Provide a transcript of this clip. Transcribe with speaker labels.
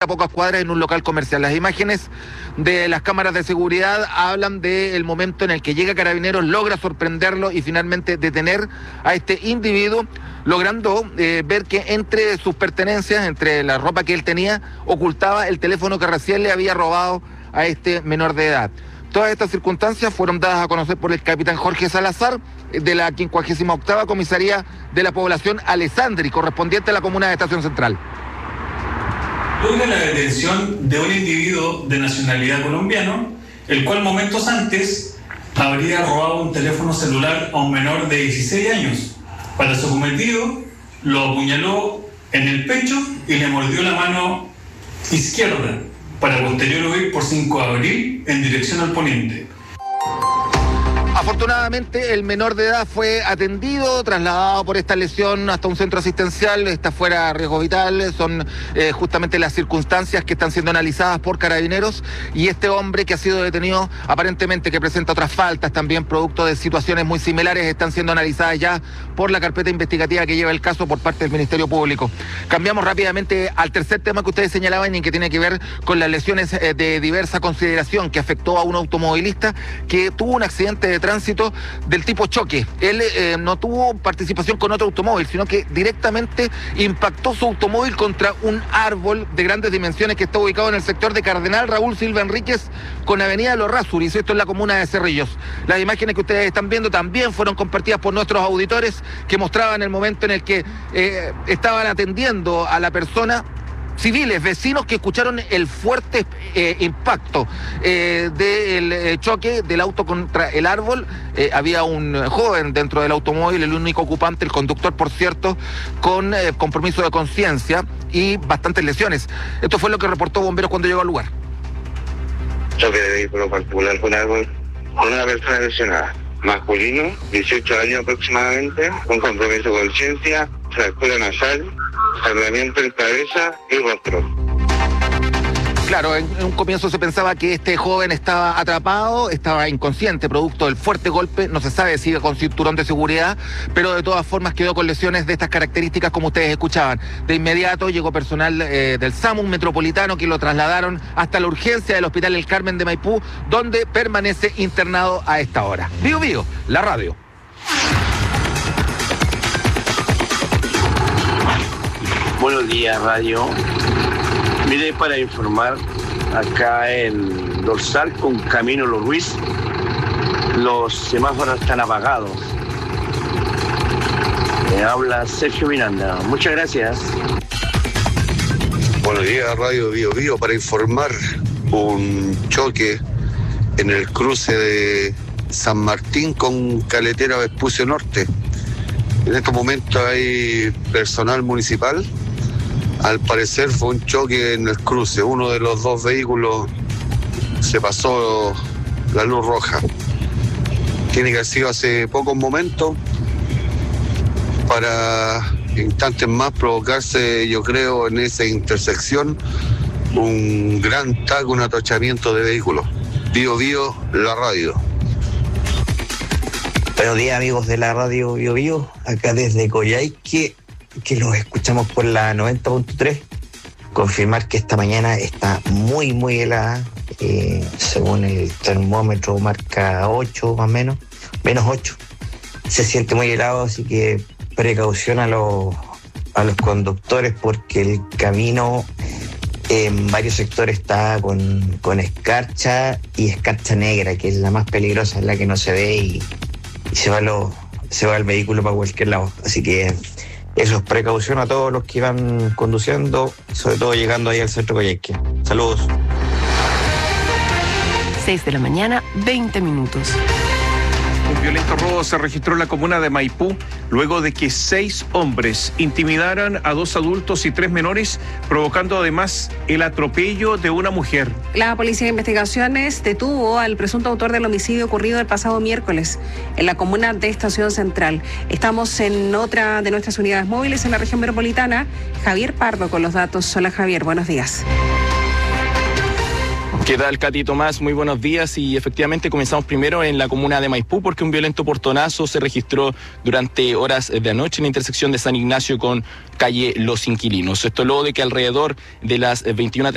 Speaker 1: pocas cuadras en un local comercial. Las imágenes de las cámaras de seguridad hablan del momento en el que llega Carabineros, logra sorprenderlo y finalmente detener a este individuo, logrando ver que entre sus pertenencias, entre la ropa que él tenía, ocultaba el teléfono que recién le había robado a este menor de edad. Todas estas circunstancias fueron dadas a conocer por el capitán Jorge Salazar, de la 58ª Comisaría de la Población Alessandri, correspondiente a la comuna de Estación Central.
Speaker 2: Luego de la detención de un individuo de nacionalidad colombiano, el cual momentos antes habría robado un teléfono celular a un menor de 16 años. Para su cometido, lo apuñaló en el pecho y le mordió la mano izquierda, para posterior huir por 5 de abril en dirección al poniente.
Speaker 1: Afortunadamente, el menor de edad fue atendido, trasladado por esta lesión hasta un centro asistencial, está fuera de riesgo vital, son justamente las circunstancias que están siendo analizadas por Carabineros, y este hombre que ha sido detenido, aparentemente que presenta otras faltas, también producto de situaciones muy similares, están siendo analizadas ya por la carpeta investigativa que lleva el caso por parte del Ministerio Público. Cambiamos rápidamente al tercer tema que ustedes señalaban y que tiene que ver con las lesiones de diversa consideración que afectó a un automovilista que tuvo un accidente de tránsito del tipo choque. Él no tuvo participación con otro automóvil, sino que directamente impactó su automóvil contra un árbol de grandes dimensiones que está ubicado en el sector de Cardenal Raúl Silva Enríquez con Avenida Los Rasuris, esto en la comuna de Cerrillos. Las imágenes que ustedes están viendo también fueron compartidas por nuestros auditores, que mostraban el momento en el que estaban atendiendo a la persona. Civiles, vecinos que escucharon el fuerte impacto del choque del auto contra el árbol. Había un joven dentro del automóvil, el único ocupante, el conductor, por cierto, con compromiso de conciencia y bastantes lesiones. Esto fue lo que reportó Bomberos cuando llegó al lugar.
Speaker 3: Choque de vehículo particular con árbol con una persona lesionada. Masculino, 18 años aproximadamente, con compromiso de conciencia, fractura nasal, sangramiento en cabeza y rostro.
Speaker 1: Claro, en un comienzo se pensaba que este joven estaba atrapado, estaba inconsciente, producto del fuerte golpe, no se sabe si con cinturón de seguridad, pero de todas formas quedó con lesiones de estas características como ustedes escuchaban. De inmediato llegó personal del SAMU metropolitano que lo trasladaron hasta la urgencia del Hospital El Carmen de Maipú, donde permanece internado a esta hora. Bio Bio, la radio.
Speaker 4: Buenos días, radio. Mire, para informar, acá en Dorsal con Camino Los Ruiz, los semáforos están apagados. Habla Sergio Miranda. Muchas gracias.
Speaker 5: Buenos días, Radio Bio Bio, para informar un choque en el cruce de San Martín con Caletera Vespucio Norte. En estos momentos hay personal municipal. Al parecer fue un choque en el cruce. Uno de los dos vehículos se pasó la luz roja. Tiene que haber sido hace pocos momentos para instantes más provocarse, yo creo, en esa intersección un gran taco, un atochamiento de vehículos. Bio Bio, la radio.
Speaker 6: Buenos días, amigos de la radio Bio Bio, acá desde Coyhaique, que los escuchamos por la 90.3. Confirmar que esta mañana está muy, muy helada. Según el termómetro marca 8 más o menos, menos 8. Se siente muy helado, así que precaución a los conductores, porque el camino en varios sectores está con escarcha y escarcha negra, que es la más peligrosa, es la que no se ve y se va el vehículo para cualquier lado. Así que eso es precaución a todos los que van conduciendo, sobre todo llegando ahí al centro Coyhaique. Saludos.
Speaker 7: 6 de la mañana, 20 minutos.
Speaker 8: Un violento robo se registró en la comuna de Maipú luego de que 6 hombres intimidaran a 2 adultos y 3 menores, provocando además el atropello de una mujer.
Speaker 9: La Policía de Investigaciones detuvo al presunto autor del homicidio ocurrido el pasado miércoles en la comuna de Estación Central. Estamos en otra de nuestras unidades móviles en la región metropolitana. Javier Pardo con los datos. Hola, Javier, buenos días.
Speaker 10: ¿Qué tal, Katy Tomás? Muy buenos días, y efectivamente comenzamos primero en la comuna de Maipú porque un violento portonazo se registró durante horas de anoche en la intersección de San Ignacio con calle Los Inquilinos. Esto luego de que alrededor de las 21:30